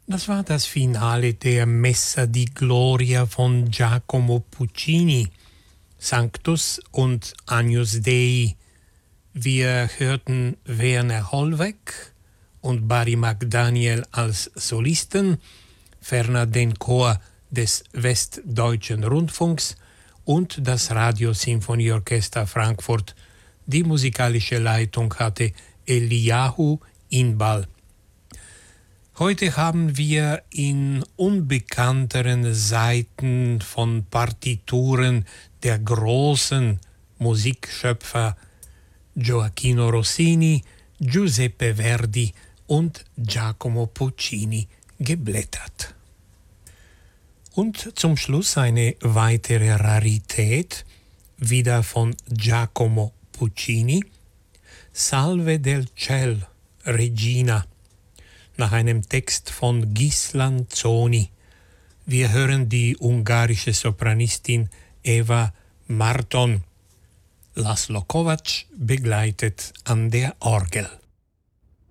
Das war das Finale der Messa di Gloria von Giacomo Puccini, Sanctus und Agnus Dei. Wir hörten Werner Hollweg und Barry McDaniel als Solisten, ferner den Chor des Westdeutschen Rundfunks und das Radiosinfonieorchester Frankfurt. Die musikalische Leitung hatte Eliyahu Inbal. Heute haben wir in unbekannteren Seiten von Partituren der großen Musikschöpfer Gioacchino Rossini, Giuseppe Verdi und Giacomo Puccini geblättert. Und zum Schluss eine weitere Rarität, wieder von Giacomo Puccini, Salve del Ciel, Regina, nach einem Text von Gislan Zoni. Wir hören die ungarische Sopranistin Eva Marton. Laszlo Kovacs begleitet an der Orgel.